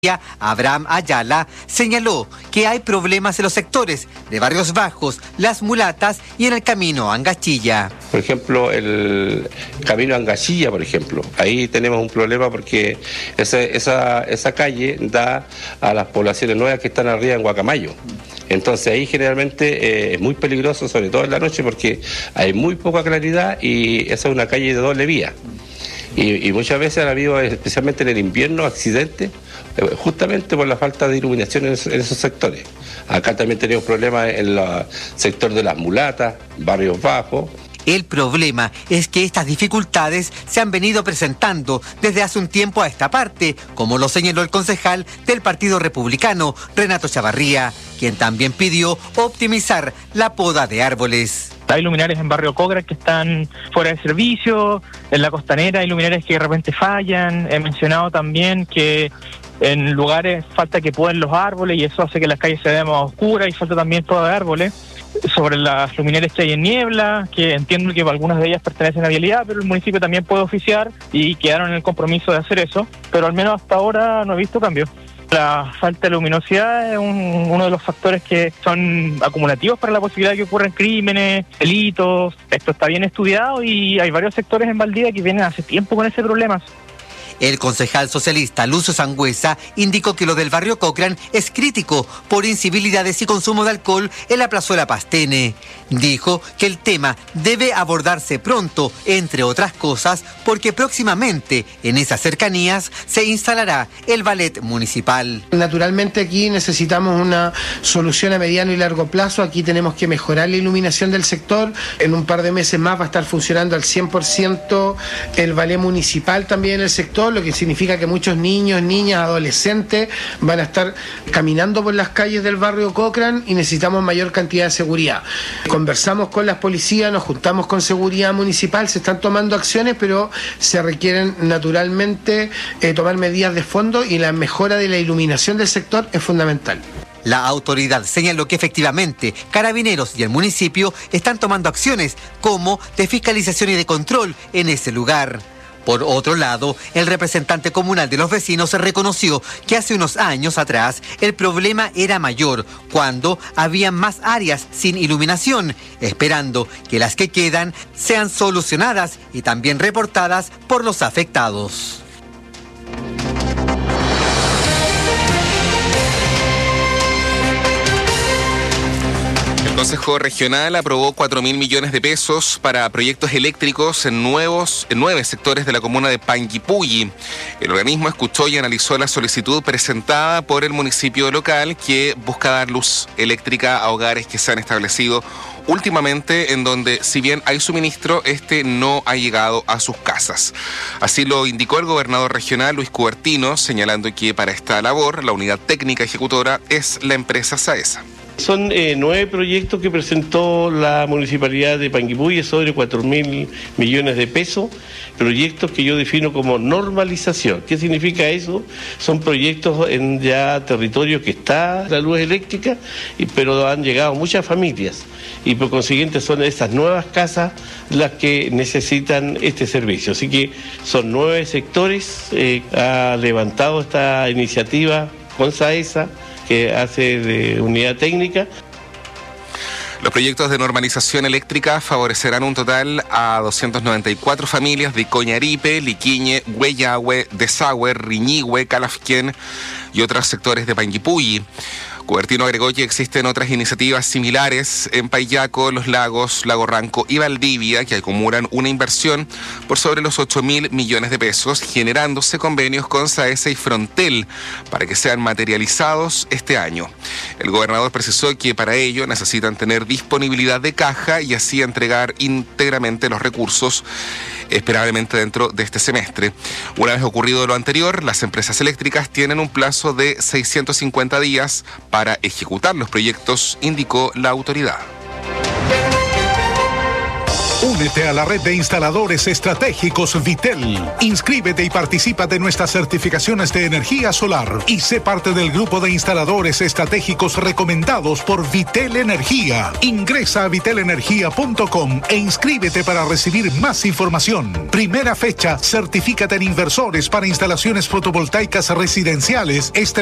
Abraham Ayala señaló que hay problemas en los sectores de Barrios Bajos, Las Mulatas y en el camino a Angachilla. Por ejemplo, el camino a Angachilla, por ejemplo, ahí tenemos un problema porque esa calle da a las poblaciones nuevas que están arriba en Guacamayo. Entonces ahí generalmente es muy peligroso, sobre todo en la noche, porque hay muy poca claridad y esa es una calle de doble vía. Y muchas veces han habido, especialmente en el invierno, accidentes, justamente por la falta de iluminación en esos sectores. Acá también tenemos problemas en el sector de Las Mulatas, Barrios Bajos. El problema es que estas dificultades se han venido presentando desde hace un tiempo a esta parte, como lo señaló el concejal del Partido Republicano, Renato Chavarría, quien también pidió optimizar la poda de árboles. Hay luminarias en Barrio Cochrane que están fuera de servicio, en la Costanera hay luminarias que de repente fallan. He mencionado también que en lugares falta que poden los árboles y eso hace que las calles se vean más oscuras y falta también poda de árboles. Sobre las luminarias que hay en Niebla, que entiendo que algunas de ellas pertenecen a Vialidad, pero el municipio también puede oficiar y quedaron en el compromiso de hacer eso, pero al menos hasta ahora no he visto cambios. La falta de luminosidad es uno de los factores que son acumulativos para la posibilidad de que ocurran crímenes, delitos. Esto está bien estudiado y hay varios sectores en Valdivia que vienen hace tiempo con ese problema. El concejal socialista Lucio Sangüesa indicó que lo del Barrio Cochrane es crítico por incivilidades y consumo de alcohol en la plazuela Pastene. Dijo que el tema debe abordarse pronto, entre otras cosas, porque próximamente en esas cercanías se instalará el ballet municipal. Naturalmente aquí necesitamos una solución a mediano y largo plazo. Aquí tenemos que mejorar la iluminación del sector. En un par de meses más va a estar funcionando al 100% el ballet municipal también en el sector, lo que significa que muchos niños, niñas, adolescentes van a estar caminando por las calles del barrio Cochrane y necesitamos mayor cantidad de seguridad. Conversamos con las policías, nos juntamos con seguridad municipal, se están tomando acciones, pero se requieren naturalmente tomar medidas de fondo y la mejora de la iluminación del sector es fundamental. La autoridad señaló que efectivamente Carabineros y el municipio están tomando acciones como de fiscalización y de control en ese lugar. Por otro lado, el representante comunal de los vecinos reconoció que hace unos años atrás el problema era mayor cuando había más áreas sin iluminación, esperando que las que quedan sean solucionadas y también reportadas por los afectados. El Consejo Regional aprobó 4.000 millones de pesos para proyectos eléctricos en 9 sectores de la comuna de Panguipulli. El organismo escuchó y analizó la solicitud presentada por el municipio local que busca dar luz eléctrica a hogares que se han establecido últimamente en donde, si bien hay suministro, no ha llegado a sus casas. Así lo indicó el gobernador regional Luis Cubertino, señalando que para esta labor la unidad técnica ejecutora es la empresa SAESA. Son 9 proyectos que presentó la municipalidad de Panguipulli sobre 4.000 millones de pesos, proyectos que yo defino como normalización. ¿Qué significa eso? Son proyectos en ya territorio que está la luz eléctrica, pero han llegado muchas familias y por consiguiente son esas nuevas casas las que necesitan este servicio. Así que son 9 sectores, ha levantado esta iniciativa con SAESA, que hace de unidad técnica. Los proyectos de normalización eléctrica favorecerán un total a 294 familias de Coñaripe, Liquiñe, Hueyahue, Desagüe, Riñihue, Calafquén y otros sectores de Panguipulli. Cubertino agregó que existen otras iniciativas similares en Payaco, Los Lagos, Lago Ranco y Valdivia que acumulan una inversión por sobre los 8.000 millones de pesos, generándose convenios con SAESA y Frontel para que sean materializados este año. El gobernador precisó que para ello necesitan tener disponibilidad de caja y así entregar íntegramente los recursos, esperablemente dentro de este semestre. Una vez ocurrido lo anterior, las empresas eléctricas tienen un plazo de 650 días para ejecutar los proyectos, indicó la autoridad. Únete a la red de instaladores estratégicos Vitel. Inscríbete y participa de nuestras certificaciones de energía solar y sé parte del grupo de instaladores estratégicos recomendados por Vitel Energía. Ingresa a vitelenergia.com e inscríbete para recibir más información. Primera fecha, certifícate en inversores para instalaciones fotovoltaicas residenciales.